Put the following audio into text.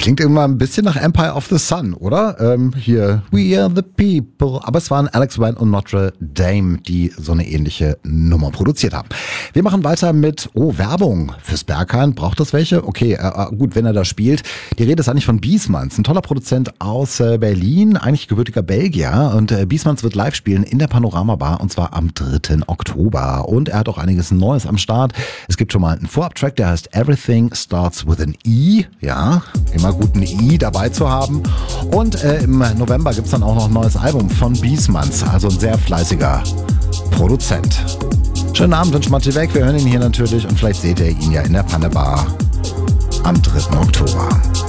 Klingt immer ein bisschen nach Empire of the Sun, oder? Hier, We Are the People. Aber es waren Alex Wynn und Notre Dame, die so eine ähnliche Nummer produziert haben. Wir machen weiter mit, Werbung fürs Berghain. Braucht das welche? Okay, gut, wenn er da spielt. Die Rede ist eigentlich von Biesmanns, ein toller Produzent aus Berlin, eigentlich gebürtiger Belgier. Und Biesmanns wird live spielen in der Panorama Bar und zwar am 3. Oktober. Und er hat auch einiges Neues am Start. Es gibt schon mal einen Vorab-Track, der heißt Everything Starts with an E. Ja, immer gut ein I dabei zu haben. Und im November gibt es dann auch noch ein neues Album von Biesmanns, also ein sehr fleißiger Produzent. Schönen Abend wünscht Matti weg. Wir hören ihn hier natürlich und vielleicht seht ihr ihn ja in der Panne Bar am 3. Oktober.